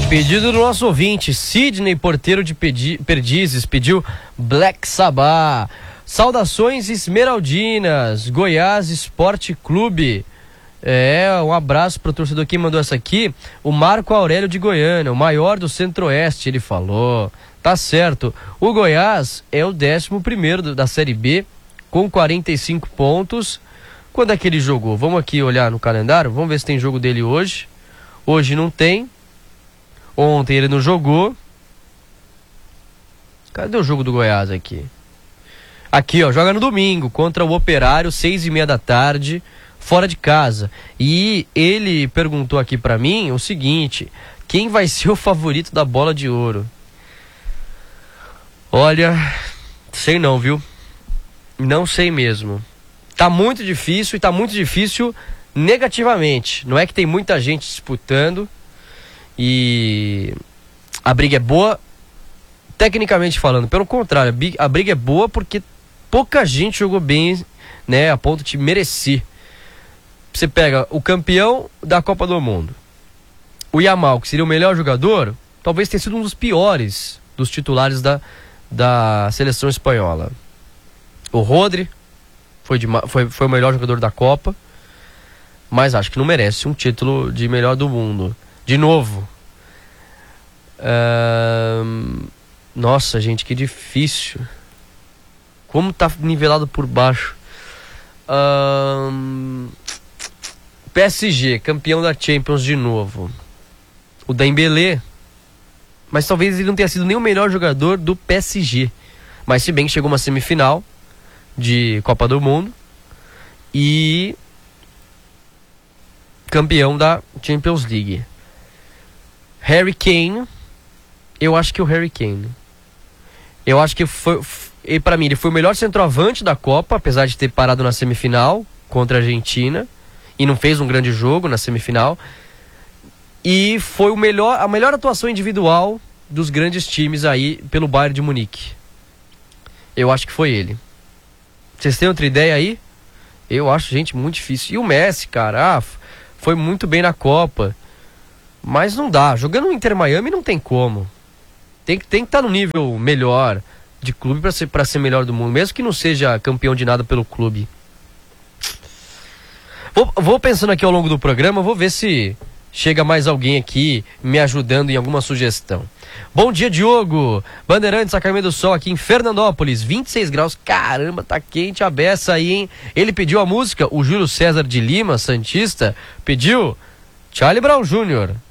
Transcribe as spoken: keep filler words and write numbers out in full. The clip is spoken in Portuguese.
Pedido do nosso ouvinte, Sidney Porteiro de Pedi- Perdizes, pediu Black Sabbath. Saudações esmeraldinas, Goiás Esporte Clube. É, um abraço pro torcedor que mandou essa aqui, o Marco Aurélio de Goiânia, o maior do Centro-Oeste, ele falou. Tá certo, o Goiás é o décimo primeiro da Série B, com quarenta e cinco pontos. Quando é que ele jogou? Vamos aqui olhar no calendário, vamos ver se tem jogo dele hoje. Hoje não tem. Ontem ele não jogou. Cadê o jogo do Goiás aqui? Aqui, ó, joga no domingo contra o Operário, seis e meia da tarde, fora de casa. E ele perguntou aqui pra mim o seguinte: quem vai ser o favorito da Bola de Ouro? Olha, sei não, viu? Não sei mesmo. Tá muito difícil e tá muito difícil negativamente. Não é que tem muita gente disputando e a briga é boa tecnicamente falando. Pelo contrário, a briga é boa porque pouca gente jogou bem, né, a ponto de merecer. Você pega o campeão da Copa do Mundo, o Yamal, que seria o melhor jogador, talvez tenha sido um dos piores dos titulares da, da seleção espanhola. O Rodri foi, de, foi, foi o melhor jogador da Copa, mas acho que não merece um título de melhor do mundo. De novo. Uh, nossa, gente, que difícil. Como tá nivelado por baixo. Uh, P S G, campeão da Champions de novo. O Dembélé. Mas talvez ele não tenha sido nem o melhor jogador do P S G. Mas se bem que chegou uma semifinal de Copa do Mundo e campeão da Champions League. Harry Kane, eu acho que o Harry Kane. Eu acho que foi, e para mim ele foi o melhor centroavante da Copa, apesar de ter parado na semifinal contra a Argentina e não fez um grande jogo na semifinal. E foi o melhor, a melhor atuação individual dos grandes times aí pelo Bayern de Munique. Eu acho que foi ele. Vocês têm outra ideia aí? Eu acho, gente, muito difícil. E o Messi, cara, ah, foi muito bem na Copa. Mas não dá. Jogando no Inter Miami não tem como. Tem, tem que estar no nível melhor de clube para ser, para ser melhor do mundo. Mesmo que não seja campeão de nada pelo clube. Vou, vou pensando aqui ao longo do programa. Vou ver se chega mais alguém aqui me ajudando em alguma sugestão. Bom dia, Diogo. Bandeirantes, Academia do Sol aqui em Fernandópolis. vinte e seis graus. Caramba, tá quente a beça aí, hein? Ele pediu a música. O Júlio César de Lima, Santista, pediu Charlie Brown Júnior